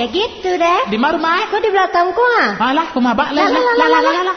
ya gitu deh. Di mana rumah? Kok di belakangku ah? Alah, rumah bak lah.